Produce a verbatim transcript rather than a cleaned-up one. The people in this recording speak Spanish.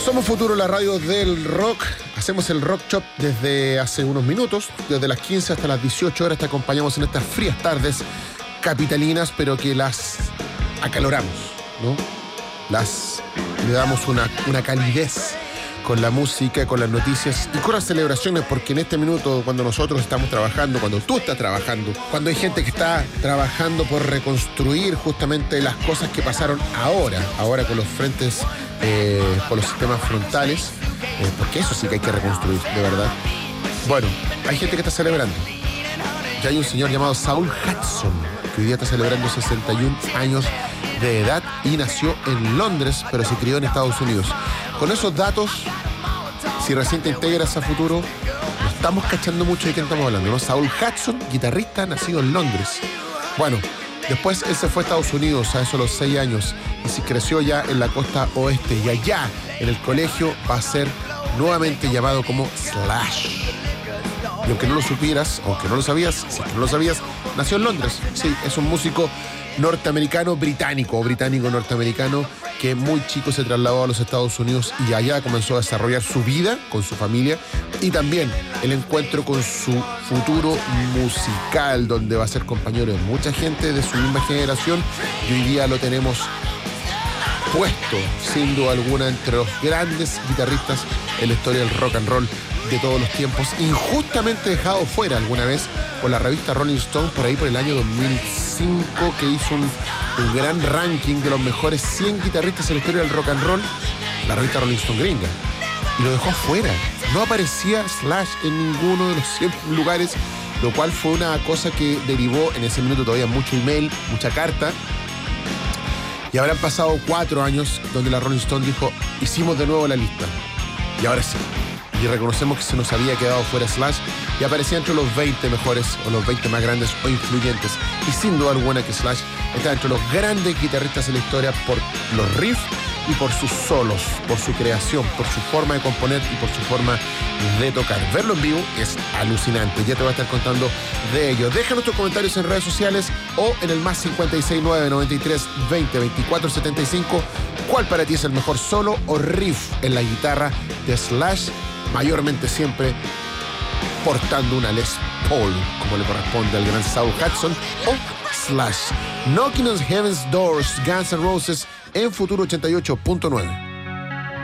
Somos Futuro, la radio del rock. Hacemos el Rock Shop desde hace unos minutos. Desde las quince hasta las dieciocho horas te acompañamos en estas frías tardes capitalinas, pero que las acaloramos, ¿no? Las le damos una, una calidez con la música, con las noticias y con las celebraciones, porque en este minuto, cuando nosotros estamos trabajando, cuando tú estás trabajando, cuando hay gente que está trabajando por reconstruir justamente las cosas que pasaron ahora, ahora con los frentes, eh, con los sistemas frontales, eh, porque eso sí que hay que reconstruir, de verdad. Bueno, hay gente que está celebrando. Ya hay un señor llamado Saul Hudson, que hoy día está celebrando sesenta y un años de edad y nació en Londres, pero se crió en Estados Unidos. Con esos datos, si recién te integras a Futuro, no estamos cachando mucho de quién estamos hablando, ¿no? Saul Hudson, guitarrista, nacido en Londres. Bueno, después él se fue a Estados Unidos a eso a los seis años y se creció ya en la costa oeste, y allá en el colegio va a ser nuevamente llamado como Slash. Y aunque no lo supieras, aunque no lo sabías, si no lo sabías, nació en Londres. Sí, es un músico norteamericano, británico, o británico-norteamericano, que muy chico se trasladó a los Estados Unidos y allá comenzó a desarrollar su vida con su familia y también el encuentro con su futuro musical, donde va a ser compañero de mucha gente de su misma generación, y hoy día lo tenemos puesto, sin duda alguna, entre los grandes guitarristas en la historia del rock and roll de todos los tiempos, injustamente dejado fuera alguna vez por la revista Rolling Stone por ahí por el año dos mil cinco, que hizo un, un gran ranking de los mejores cien guitarristas en la historia del rock and roll, la revista Rolling Stone gringa, y lo dejó fuera. No aparecía Slash en ninguno de los cien lugares, lo cual fue una cosa que derivó en ese minuto todavía mucho email, mucha carta, y habrán pasado cuatro años donde la Rolling Stone dijo: hicimos de nuevo la lista, y ahora sí. Y reconocemos que se nos había quedado fuera Slash y aparecía entre los veinte mejores o los veinte más grandes o influyentes. Y sin duda alguna que Slash está entre los grandes guitarristas en la historia por los riffs y por sus solos, por su creación, por su forma de componer y por su forma de tocar. Verlo en vivo es alucinante. Ya te voy a estar contando de ello. Déjanos tus comentarios en redes sociales o en el más cincuenta y seis nueve noventa y tres veinte veinticuatro setenta y cinco. ¿Cuál para ti es el mejor solo o riff en la guitarra de Slash? Mayormente siempre portando una Les Paul, como le corresponde al gran Saul Hudson, o Slash. Knocking on Heaven's Doors, Guns N' Roses, en Futuro ochenta y ocho punto nueve.